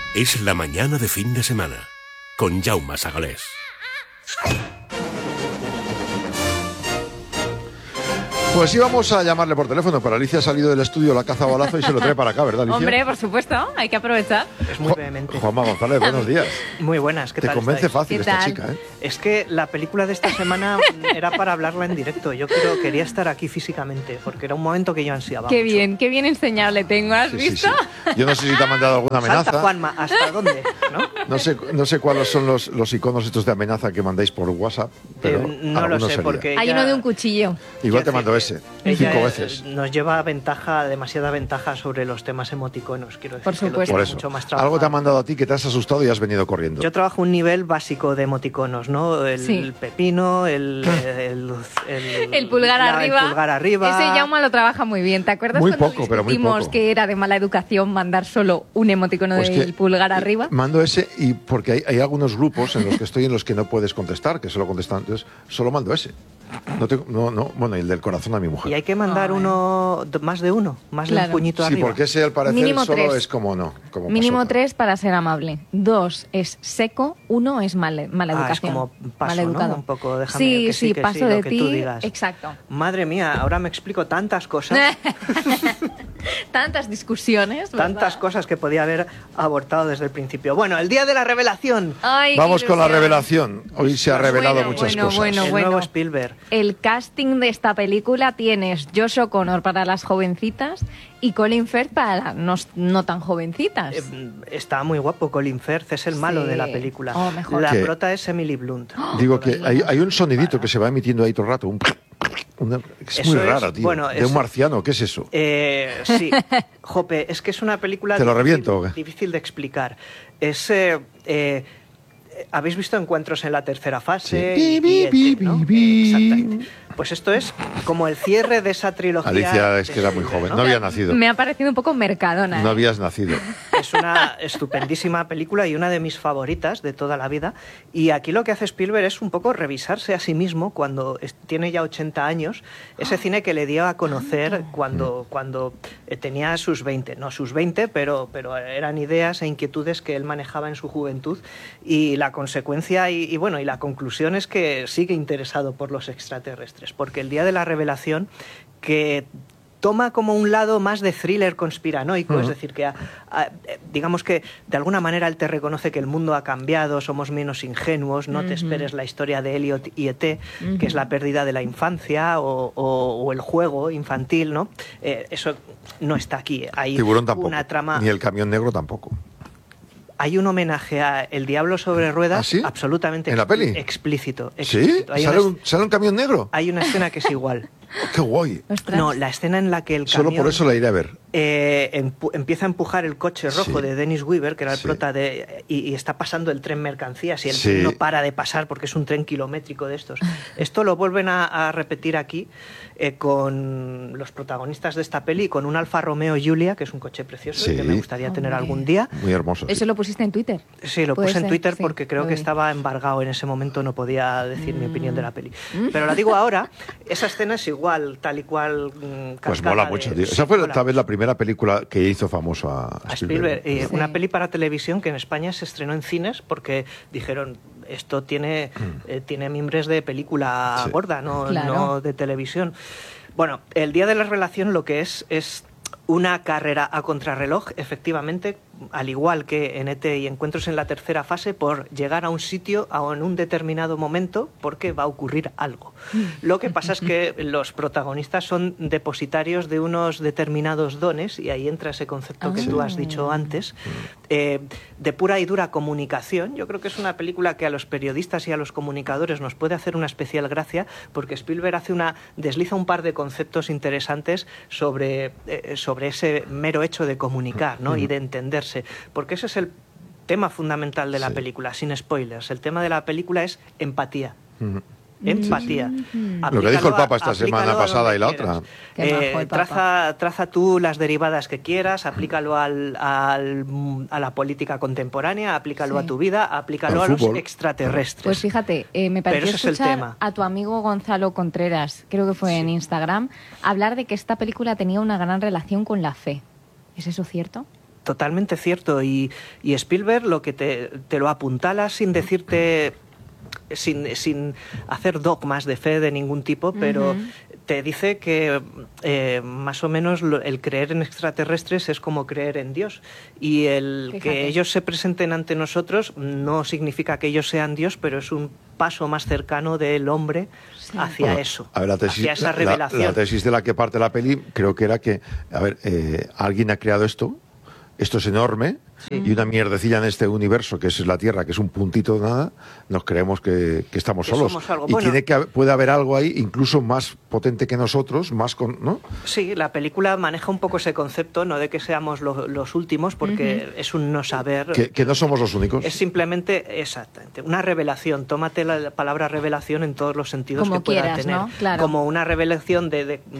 Es la mañana de fin de semana, con Jaume Sagalés. Pues íbamos a llamarle por teléfono, pero Alicia ha salido del estudio, la caza balazo y se lo trae para acá, ¿verdad, Alicia? Hombre, por supuesto, hay que aprovechar. Es muy vehemente. Juanma González, buenos días. Muy buenas, ¿qué tal? Te convence estáis? fácil ¿Qué esta tal? chica, ¿eh? Es que la película de esta semana era para hablarla en directo. Yo quería estar aquí físicamente, porque era un momento que yo ansiaba Qué mucho. qué bien enseñable tengo, ¿has Sí, sí, visto? sí. Yo no sé si te ha mandado alguna amenaza. Salta, Juanma, ¿hasta dónde? ¿No? No sé cuáles son los iconos estos de amenaza que mandáis por WhatsApp, pero No lo alguno sé, sería. porque Hay ella- uno de un cuchillo. Igual te quiero mando decir, ese, ella 5 veces. Nos lleva demasiada ventaja sobre los temas emoticonos, quiero decir. Por que lo supuesto. tiene Por eso. mucho más Algo te ha trabajado. mandado a ti que te has asustado y has venido corriendo. Yo trabajo un nivel básico de emoticonos, ¿no? El Sí. pepino, el Pulgar arriba. El pulgar arriba. Ese Jaume lo trabaja muy bien. ¿Te acuerdas Muy cuando poco, pero muy discutimos poco. que era de mala educación mandar solo un emoticono Pues del que pulgar arriba? Mando ese y porque hay algunos grupos en los que estoy en los que no puedes contestar, que solo contestan, entonces solo mando ese. Bueno, y el del corazón a mi mujer. Y hay que mandar más de uno, más de Claro. un puñito Sí, arriba. porque ese al parecer Mínimo solo 3. es como no. Como Mínimo pasota. 3 para ser amable. 2 es seco, 1 es mala educación. Es como paso, maleducado. ¿no? Un poco, déjame sí, que sí, que paso lo de que ti. tú digas. Exacto. Madre mía, ahora me explico tantas cosas, Tantas discusiones. tantas ¿verdad? cosas que podía haber abortado desde el principio. Bueno, el día de la revelación. Ay, qué Vamos con la ilusión. revelación. Hoy se ha revelado Bueno, muchas bueno, cosas. bueno. el nuevo Spielberg. El casting de esta película tienes Josh O'Connor para las jovencitas y Colin Firth para las no tan jovencitas. Está muy guapo Colin Firth, es el malo Sí. de la película. Oh, mejor. La ¿Qué? prota es Emily Blunt. Digo que hay un sonidito que se va emitiendo ahí todo el rato. Es Eso muy es, raro, tío. bueno, de es- un marciano, ¿qué es eso? Sí, Jope, es que es una película ¿Te lo reviento o qué? difícil de explicar. Es... ¿Habéis visto Encuentros en la tercera fase? Sí. Bi, bi, ET, ¿no? bi, bi. Exactamente. Pues esto es como el cierre de esa trilogía. Alicia es de que era muy Spielberg, joven, ¿no? no había nacido. Me ha parecido un poco Mercadona. No ¿eh? habías nacido. Es una estupendísima película y una de mis favoritas de toda la vida. Y aquí lo que hace Spielberg es un poco revisarse a sí mismo cuando tiene ya 80 años. Ese cine que le dio a conocer cuando tenía sus 20. No sus 20, pero eran ideas e inquietudes que él manejaba en su juventud. Y la consecuencia y la conclusión es que sigue interesado por los extraterrestres. Porque el día de la revelación, que toma como un lado más de thriller conspiranoico, es decir, que digamos que de alguna manera él te reconoce que el mundo ha cambiado, somos menos ingenuos, no te esperes la historia de Elliot y ET, que es la pérdida de la infancia o el juego infantil, ¿no? Eso no está aquí. Hay Tiburón tampoco. una trama... Ni el camión negro tampoco. Hay un homenaje a El Diablo sobre ruedas ¿Ah, sí? absolutamente ¿En la peli? explícito. ¿Sí? explícito. ¿Sale un camión negro? Hay una escena que es igual. ¡Qué guay! Ostras. No, la escena en la que el Solo camión... por eso la iré a ver. empieza a empujar el coche rojo Sí. de Dennis Weaver, que era el Sí. prota y está pasando el tren mercancías y el Sí. tren no para de pasar porque es un tren kilométrico de estos. Esto lo vuelven a repetir aquí con los protagonistas de esta peli, con un Alfa Romeo Giulia, que es un coche precioso Sí. y que me gustaría tener Hombre. algún día. Muy hermoso. Eso lo pusiste en Twitter. Sí, lo Puede puse en ser, Twitter sí, porque creo lo que vi. estaba embargado en ese momento, no podía decir mi opinión de la peli. Pero la digo ahora, esa escena es igual, tal y cual. Pues cascada mola de- mucho, tío. sí, Esa fue mola tal vez la mucho. primera película que hizo famoso a A Spielberg. Spielberg. Sí. Una peli para televisión que en España se estrenó en cines porque dijeron, esto tiene mimbres de película Sí. gorda, no, Claro. no de televisión. Bueno, el Día de la Revelación lo que es una carrera a contrarreloj, efectivamente, al igual que en ET y Encuentros en la tercera fase, por llegar a un sitio en un determinado momento porque va a ocurrir algo. Lo que pasa es que los protagonistas son depositarios de unos determinados dones, y ahí entra ese concepto que tú has dicho antes, de pura y dura comunicación. Yo creo que es una película que a los periodistas y a los comunicadores nos puede hacer una especial gracia, porque Spielberg desliza un par de conceptos interesantes sobre ese mero hecho de comunicar, ¿no? Y de entenderse, porque ese es el tema fundamental de la Sí. película, sin spoilers. El tema de la película es empatía. Ujú. Empatía. Lo que dijo el Papa esta Aplícalo semana a pasada donde y la quieras. otra. Qué majo el Papa. Traza tú las derivadas que quieras, aplícalo a la política contemporánea, aplícalo Sí. a tu vida, aplícalo Al a los fútbol. extraterrestres. Pues fíjate, me Pero pareció ese es el escuchar tema. a tu amigo Gonzalo Contreras, creo que fue en Instagram, hablar de que esta película tenía una gran relación con la fe. ¿Es eso cierto? totalmente cierto. Y Spielberg lo que te lo apuntala sin decirte, sin hacer dogmas de fe de ningún tipo, pero te dice que más o menos el creer en extraterrestres es como creer en Dios. Y que ellos se presenten ante nosotros no significa que ellos sean Dios, pero es un paso más cercano del hombre hacia eso, a ver, hacia esa revelación. La tesis de la que parte la peli creo que era que, a ver, alguien ha creado esto es enorme, y una mierdecilla en este universo, que es la Tierra, que es un puntito de nada, nos creemos que estamos solos. Y bueno, puede haber algo ahí, incluso más potente que nosotros, ¿no? Sí, la película maneja un poco ese concepto, no de que seamos los últimos, porque es un no saber. Que no somos los únicos. Es simplemente, exactamente, una revelación. Tómate la palabra revelación en todos los sentidos como que pueda tener. ¿No? Claro. Como una revelación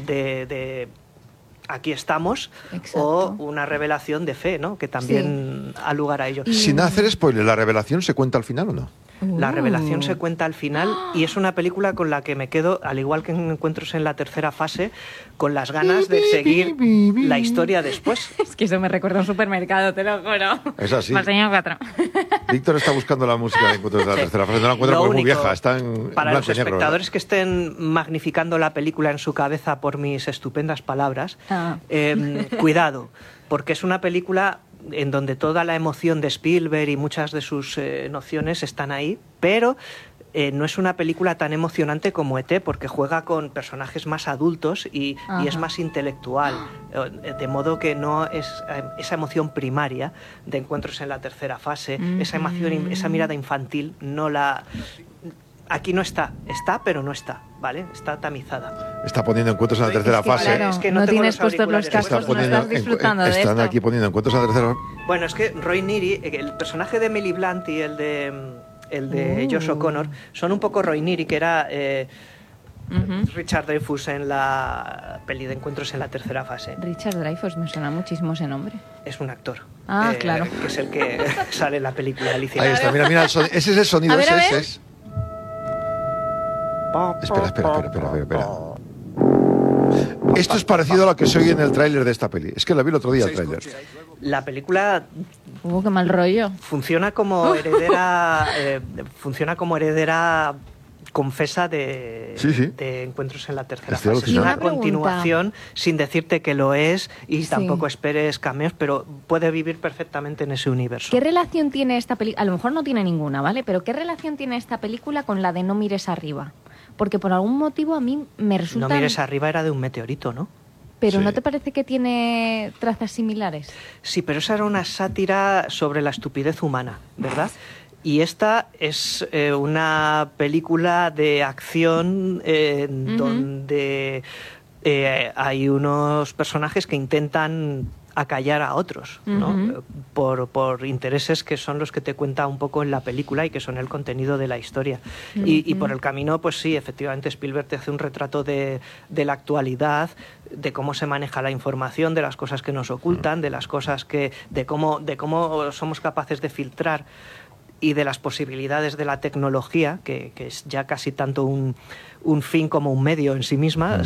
de aquí estamos, exacto, o una revelación de fe, ¿no? Que también ha lugar a ello. Sin hacer spoiler, ¿la revelación se cuenta al final o no? La revelación se cuenta al final y es una película con la que me quedo, al igual que en Encuentros en la tercera fase, con las ganas de seguir la historia después. Es que eso me recuerda a un supermercado, te lo juro. Es así. Marseña 4. Víctor está buscando la música de Encuentros en la tercera fase. No la encuentra porque es muy vieja. Está en para blanco los espectadores que estén magnificando la película en su cabeza por mis estupendas palabras, cuidado, porque es una película en donde toda la emoción de Spielberg y muchas de sus nociones están ahí, pero no es una película tan emocionante como ET, porque juega con personajes más adultos y es más intelectual, de modo que no es esa emoción primaria de Encuentros en la tercera fase, esa emoción, esa mirada infantil, no la... Aquí no está, pero no está, ¿vale? Está tamizada. Está poniendo Encuentros en la tercera fase. Claro, es que no tienes puestos los cascos, no estás disfrutando de esto. Están aquí poniendo Encuentros en la tercera fase. Bueno, es que Roy Neary, el personaje de Emily Blunt y el de Josh O'Connor, son un poco Roy Neary, que era Richard Dreyfuss en la peli de Encuentros en la tercera fase. Richard Dreyfuss, me suena muchísimo ese nombre. Es un actor. Claro. Que es el que sale en la película Alicia. Ahí está, mira, ese es el sonido, ese es. Espera. Esto es parecido a lo que se oye en el tráiler de esta peli. Es que la vi el otro día, el tráiler. La película... qué mal rollo. Funciona como heredera confesa de Encuentros en la tercera fase. Es una continuación sin decirte que lo es y tampoco esperes cameos, pero puede vivir perfectamente en ese universo. ¿Qué relación tiene esta película? A lo mejor no tiene ninguna, ¿vale? Pero ¿qué relación tiene esta película con la de No mires arriba? Porque por algún motivo a mí me resulta... No mires arriba era de un meteorito, ¿no? ¿Pero no te parece que tiene trazas similares? Sí, pero esa era una sátira sobre la estupidez humana, ¿verdad? Y esta es una película de acción donde hay unos personajes que intentan acallar a otros, ¿no? Por intereses que son los que te cuenta un poco en la película y que son el contenido de la historia. Y por el camino, pues sí, efectivamente Spielberg te hace un retrato de la actualidad, de cómo se maneja la información, de las cosas que nos ocultan, de las cosas de cómo somos capaces de filtrar y de las posibilidades de la tecnología, que es ya casi tanto un fin como un medio en sí misma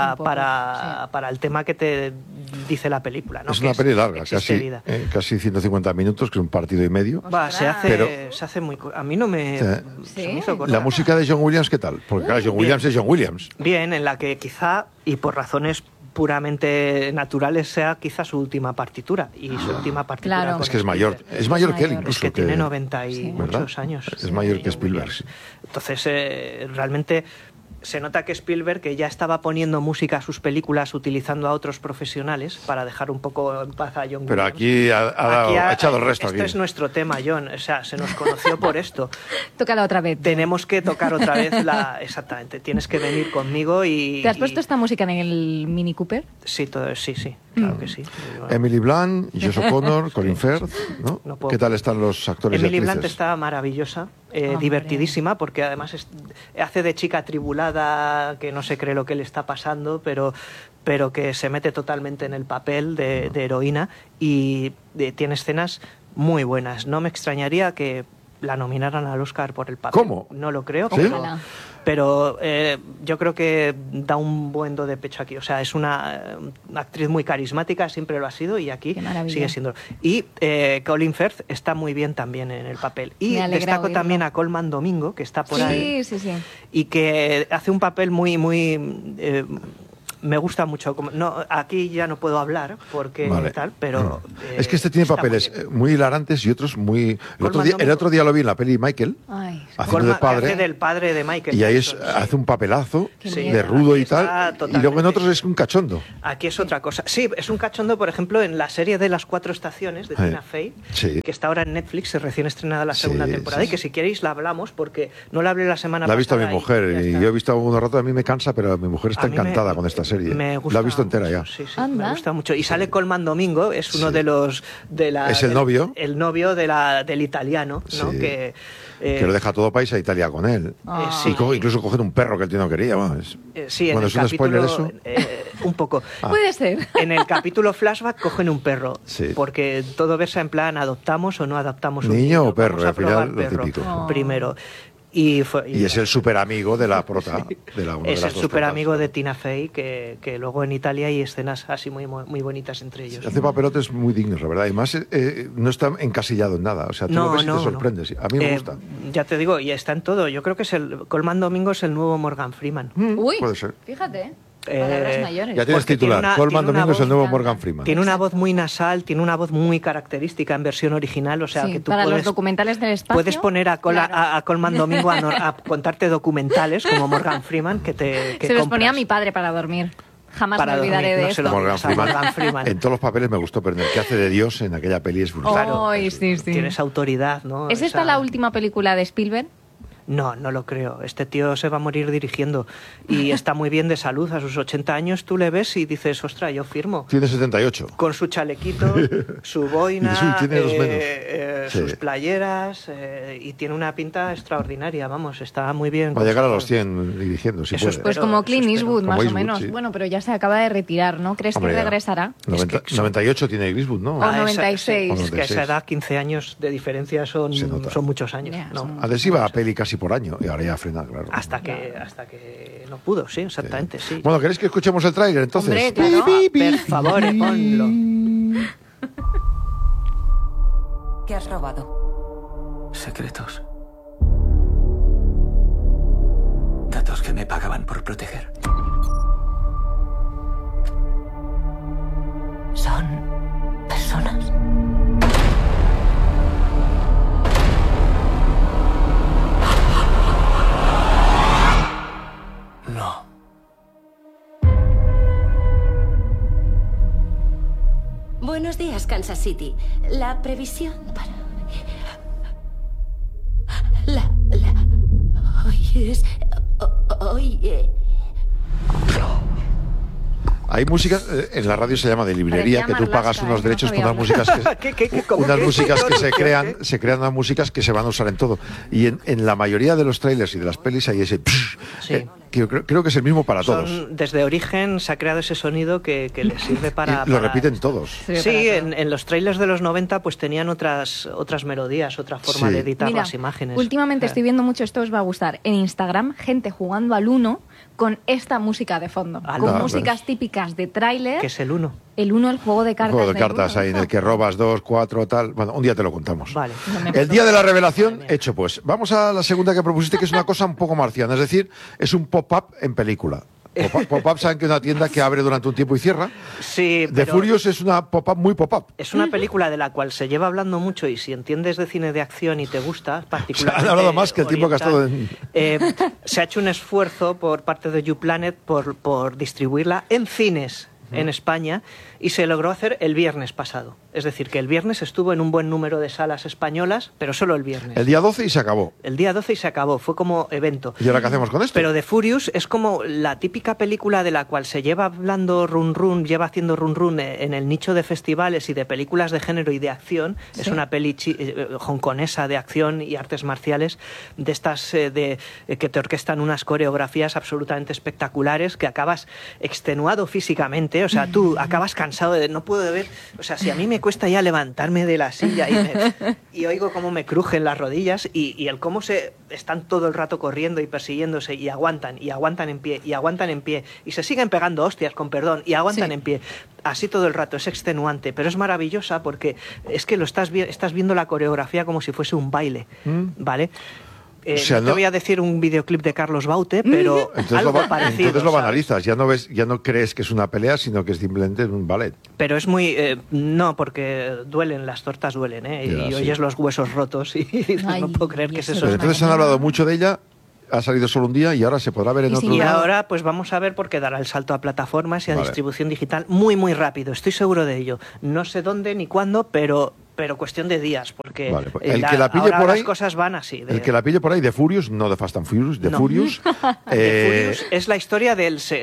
para el tema que te dice la película, ¿no? Es una peli larga, casi 150 minutos, que es un partido y medio. Se hace muy... A mí no me... Se me hizo corta. ¿La música de John Williams qué tal? Porque claro, John Williams es John Williams. Bien, en la que quizá, y por razones puramente naturales, sea quizá su última partitura. Y su última partitura... Claro. Es que es mayor que él incluso. Es que tiene 90 y muchos años. Es mayor que Spielberg, sí. Entonces, realmente... Se nota que Spielberg, que ya estaba poniendo música a sus películas utilizando a otros profesionales para dejar un poco en paz a John Williams. Pero aquí ha echado el resto. Este es nuestro tema, John. O sea, se nos conoció por esto. Tócala otra vez. Tenemos que tocar otra vez Exactamente. Tienes que venir conmigo y... ¿Te has puesto esta música en el Mini Cooper? Sí, sí. Claro que sí. Emily Blunt, Josh O'Connor, Colin Firth, ¿no? ¿Qué tal están los actores y actrices? Emily Blunt está maravillosa, divertidísima, porque además hace de chica atribulada, que no se cree lo que le está pasando, pero que se mete totalmente en el papel de heroína y tiene escenas muy buenas. No me extrañaría que la nominaran al Oscar por el papel. ¿Cómo? No lo creo. ¿Sí? pero yo creo que da un buen do de pecho aquí. O sea, es una actriz muy carismática, siempre lo ha sido, y aquí sigue siendo. Y Colin Firth está muy bien también en el papel. Y destaco también a Colman Domingo, que está por ahí. Sí. Y que hace un papel muy me gusta mucho. No, aquí ya no puedo hablar porque tal, pero... es que este tiene papeles muy hilarantes y otros muy... El otro día lo vi en la peli Michael, haciendo del padre de Michael. Y ahí hace un papelazo de rudo y tal, y luego en otros es un cachondo. Aquí es otra cosa. Sí, es un cachondo, por ejemplo, en la serie de Las 4 estaciones de Tina Fey, que está ahora en Netflix, recién estrenada la segunda temporada, y que si queréis la hablamos, porque no la hablé la semana pasada. La ha visto mi mujer, y yo he visto algunos ratos, a mí me cansa, pero mi mujer está encantada con esta serie. Me gusta, la ha visto entera ya. Sí, me gusta mucho. Y sale Colman Domingo, es uno de los... es el novio. El novio del italiano, ¿no? Que lo deja todo para irse a Italia con él. Incluso coger un perro que el tío no quería. Es un spoiler eso. Un poco. Puede ser. En el capítulo flashback cogen un perro, porque todo versa en plan adoptamos o no adoptamos un niño o perro, vamos a probar al final lo típico. Primero. Y es el super amigo de la prota. Es el super amigo de Tina Fey, que luego en Italia hay escenas así muy bonitas entre ellos. Hace papelotes muy dignos, la verdad. Y más no está encasillado en nada. O sea, tú lo ves y te sorprendes. A mí me gusta. Ya te digo, y está en todo. Yo creo que Colman Domingo es el nuevo Morgan Freeman. Uy, puede ser. Fíjate. Palabras mayores. Ya tienes titular. Colman Domingo es el nuevo Morgan Freeman. Tiene una voz muy nasal, tiene una voz muy característica en versión original, o sea que tú para los documentales del espacio. Puedes poner a Colman Domingo a contarte documentales como Morgan Freeman que se los ponía a mi padre para dormir. Jamás me olvidaré de esto. Morgan Freeman. En todos los papeles me gustó, pero en el que hace de Dios en aquella peli es brutal. Sí. Tienes autoridad, ¿no? ¿Es esta la última película de Spielberg? No lo creo. Este tío se va a morir dirigiendo y está muy bien de salud. A sus 80 años tú le ves y dices, ostras, yo firmo. Tiene 78. Con su chalequito, su boina, sus playeras y tiene una pinta extraordinaria, vamos, está muy bien. Va a llegar a los 100 dirigiendo, si puede. Pues como Clint Eastwood, más o menos. Sí. Bueno, pero ya se acaba de retirar, ¿no? ¿Crees que regresará? 98 tiene Eastwood, ¿no? O 96. Es que a esa edad, 15 años de diferencia son muchos años. Antes iba a peli casi por año y ahora ya frena, claro. Hasta que no pudo, sí, exactamente, sí. Bueno, ¿queréis que escuchemos el tráiler entonces? Hombre, claro. Por favor, ponlo. ¿Qué has robado? Secretos. Datos que me pagaban por proteger. ¿Son personas? No. Buenos días, Kansas City. La previsión para... Hay música, en la radio se llama de librería, que tú pagas unos derechos por unas músicas que se crean unas músicas que se van a usar en todo. Y en la mayoría de los trailers y de las pelis hay ese... que creo que es el mismo para todos. Desde origen se ha creado ese sonido que les sirve para... Lo repiten todos. Sí, en los trailers de los 90 pues tenían otras melodías, otra forma de editar las imágenes. Últimamente estoy viendo mucho, esto os va a gustar, en Instagram, gente jugando al Uno con esta música de fondo, con músicas típicas de tráiler. ¿Qué es el Uno? El Uno, el juego de cartas. El juego de cartas ahí en el que robas 2, 4, tal. Bueno, un día te lo contamos. Vale. El día de la revelación, hecho pues. Vamos a la segunda que propusiste, que es una cosa un poco marciana. Es decir, es un pop-up en película. Pop-up, saben que es una tienda que abre durante un tiempo y cierra. Sí, The Furious es una pop-up muy pop-up. Es una película de la cual se lleva hablando mucho y si entiendes de cine de acción y te gusta, particularmente... Se han hablado más que el tiempo que ha estado en... se ha hecho un esfuerzo por parte de YouPlanet por distribuirla en cines en España y se logró hacer el viernes pasado. Es decir, que el viernes estuvo en un buen número de salas españolas, pero solo el viernes. El día 12 y se acabó. El día 12 y se acabó, fue como evento. ¿Y ahora qué hacemos con esto? Pero The Furious es como la típica película de la cual se lleva hablando lleva haciendo run en el nicho de festivales y de películas de género y de acción. Sí. Es una peli hongkonesa de acción y artes marciales, de estas que te orquestan unas coreografías absolutamente espectaculares, que acabas extenuado físicamente, o sea, tú acabas cansado de no puedo ver, o sea, si a mí me me cuesta ya levantarme de la silla y oigo cómo me crujen las rodillas y el cómo están todo el rato corriendo y persiguiéndose y aguantan en pie y aguantan en pie y se siguen pegando hostias, con perdón, y aguantan en pie. Así todo el rato, es extenuante, pero es maravillosa porque es que estás viendo la coreografía como si fuese un baile, ¿vale? O sea, no te voy a decir un videoclip de Carlos Baute, pero algo parecido. Entonces lo ¿sabes? banalizas, ya no crees que es una pelea, sino que es simplemente un ballet. Pero es muy... no, porque duelen, las tortas duelen, ¿eh? Ya, y sí. oyes los huesos rotos y dices, Ay, no puedo creer que es y eso. eso Pero es entonces han hablado mucho de ella, ha salido solo un día y ahora se podrá ver en Y otro sí, Y lado. ahora pues vamos a ver por qué dará el salto a plataformas y a Vale. distribución digital muy, muy rápido. Estoy seguro de ello. No sé dónde ni cuándo, pero cuestión de días, porque Vale, pues el que la pille ahora por ahí, las cosas van así. El que la pille por ahí de Furious, no de Fast and Furious, de No. Furious. de Furious es la historia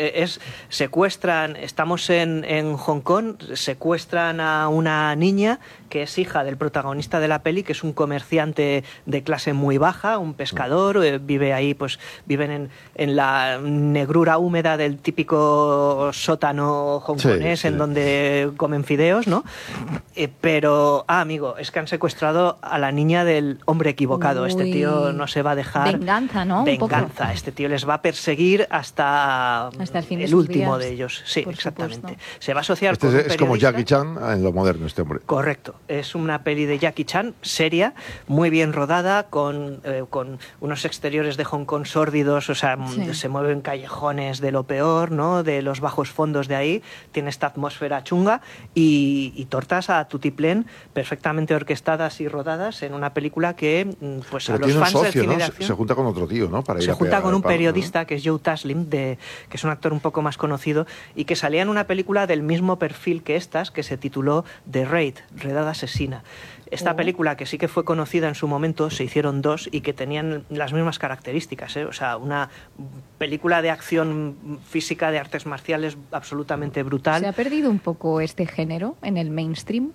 secuestran, estamos en Hong Kong, secuestran a una niña que es hija del protagonista de la peli, que es un comerciante de clase muy baja, un pescador, vive ahí, pues viven en la negrura húmeda del típico sótano hongkonés, Sí. en donde comen fideos, ¿no? Pero, amigo, es que han secuestrado a la niña del hombre equivocado. Este Uy. tío no se va a dejar... Venganza, ¿no? Un poco. Venganza. Este tío les va a perseguir hasta el fin de el sus último días, de ellos. Sí, por exactamente. supuesto. Se va a asociar Este con un es como periodista. Jackie Chan en lo moderno, este hombre. Correcto. Es una peli de Jackie Chan, seria, muy bien rodada, con unos exteriores de Hong Kong sórdidos, o sea, Sí. se mueven callejones de lo peor, ¿no? De los bajos fondos de ahí. Tiene esta atmósfera chunga y tortas a tutiplén perfectamente orquestadas y rodadas en una película que, pues, Pero a los tiene un fans del socio, cine ¿no? de Se acción... junta con otro tío, ¿no? Para ir Se a junta pegar con al un palo, periodista que es Joe Taslim, que es un actor un poco más conocido y que salía en una película del mismo perfil que estas, que se tituló The Raid, Redada Asesina. Esta película, que sí que fue conocida en su momento, se hicieron dos y que tenían las mismas características, ¿eh? O sea, una película de acción física, de artes marciales absolutamente brutal. ¿Se ha perdido un poco este género en el mainstream?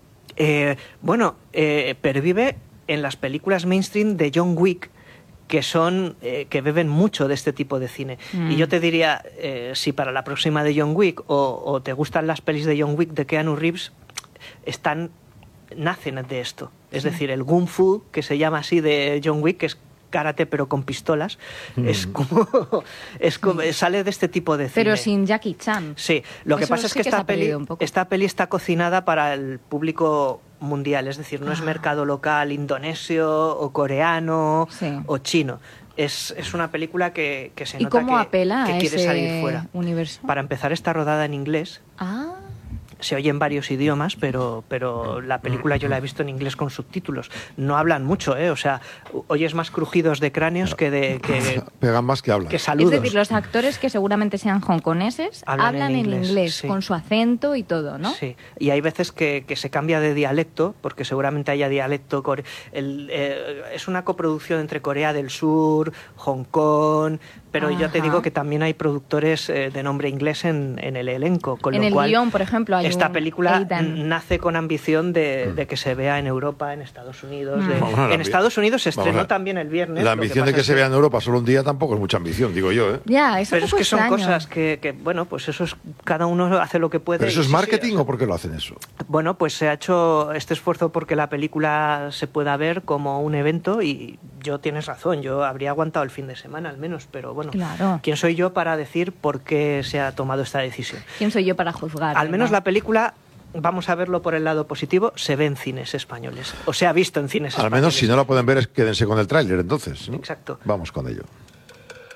Pervive en las películas mainstream de John Wick, que son que beben mucho de este tipo de cine. Y yo te diría, si para la próxima de John Wick o te gustan las pelis de John Wick de Keanu Reeves, nacen de esto. Es decir, el Kung Fu, que se llama así de John Wick, que es karate pero con pistolas, es como sale de este tipo de cine. Pero sin Jackie Chan. Sí, lo que Eso pasa es sí que que se ha perdido un poco. esta peli está cocinada para el público mundial, es decir, no es mercado local indonesio o coreano Sí. o chino. Es una película que se ¿Y nota cómo que, apela que a quiere ese salir fuera. universo? Para empezar, está rodada en inglés. Ah, Se oye en varios idiomas, pero la película yo la he visto en inglés con subtítulos. No hablan mucho, ¿eh? O sea, oyes más crujidos de cráneos que Pegan más que hablan. que es saludos. decir, los actores que seguramente sean hongkoneses hablan en inglés sí. con su acento y todo, ¿no? Sí, y hay veces que se cambia de dialecto, porque seguramente haya dialecto... es una coproducción entre Corea del Sur, Hong Kong... Pero ya te Ajá. digo que también hay productores de nombre inglés en el elenco, con En lo el cual guión, por ejemplo, hay esta un película Aidan. nace con ambición de que se vea en Europa, en Estados Unidos. Vamos, En Estados Unidos se estrenó vamos, también el viernes. La lo ambición de pasa que es se vea en Europa solo un día tampoco es mucha ambición, digo yo, ¿eh? Ya, es un Pero es poco que son extraño. cosas que, bueno, pues eso es... Cada uno hace lo que puede. ¿Pero eso y es sí, marketing sí, o por qué lo hacen eso? Bueno, pues se ha hecho este esfuerzo porque la película se pueda ver como un evento y tienes razón, yo habría aguantado el fin de semana al menos, pero bueno, Claro. ¿quién soy yo para decir por qué se ha tomado esta decisión? ¿Quién soy yo para juzgar? Al menos ¿no? la película, vamos a verlo por el lado positivo, se ve en cines españoles, o se ha visto en cines Al españoles. menos si no la pueden ver, quédense con el tráiler entonces, ¿no? Exacto. Vamos con ello.